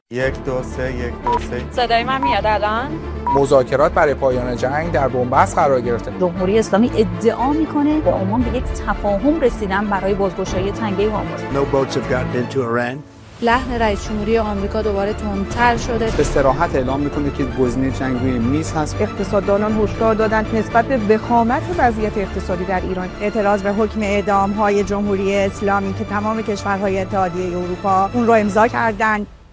1 2 3 1 2 3. صدای من میاد الان؟ مذاکرات برای پایان جنگ در بنبست قرار گرفته. جمهوری اسلامی ادعا میکنه با عمان به یک تفاهم رسیدن برای بازگشایی تنگه هرمز. No boats have gotten into Iran. لحن رئیس جمهوری آمریکا دوباره تندتر شده. به صراحت اعلام میکنه که گزینه جنگ روی میز هست. اقتصاددانان هشدار دادند نسبت به وخامت وضعیت اقتصادی در ایران. اعتراض به حکم اعدام‌های جمهوری اسلامی که تمام کشورهای اتحادیه اروپا اون رو امضا کردند.